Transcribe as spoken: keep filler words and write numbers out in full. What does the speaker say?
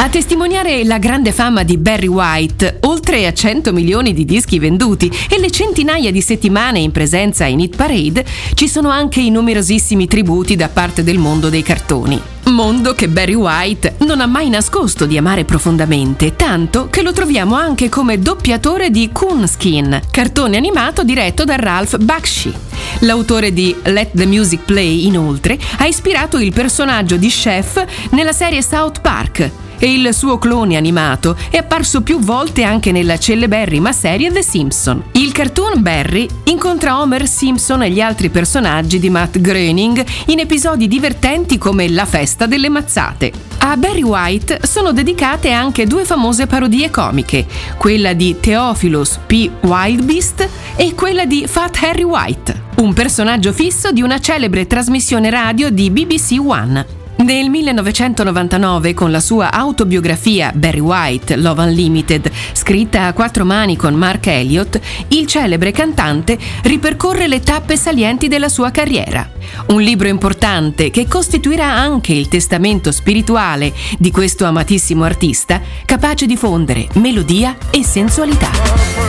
A testimoniare la grande fama di Barry White, oltre a cento milioni di dischi venduti e le centinaia di settimane in presenza in Hit Parade, ci sono anche i numerosissimi tributi da parte del mondo dei cartoni. Mondo che Barry White non ha mai nascosto di amare profondamente, tanto che lo troviamo anche come doppiatore di Coonskin, cartone animato diretto da Ralph Bakshi. L'autore di Let the Music Play, inoltre, ha ispirato il personaggio di Chef nella serie South Park, e il suo clone animato è apparso più volte anche nella celeberrima serie The Simpsons. Il cartoon Barry incontra Homer Simpson e gli altri personaggi di Matt Groening in episodi divertenti come La festa delle mazzate. A Barry White sono dedicate anche due famose parodie comiche, quella di Theophilus P. Wildebeest e quella di Fat Harry White, un personaggio fisso di una celebre trasmissione radio di B B C One. Nel millenovecentonovantanove, con la sua autobiografia Barry White, Love Unlimited, scritta a quattro mani con Mark Elliott, il celebre cantante ripercorre le tappe salienti della sua carriera. Un libro importante che costituirà anche il testamento spirituale di questo amatissimo artista, capace di fondere melodia e sensualità.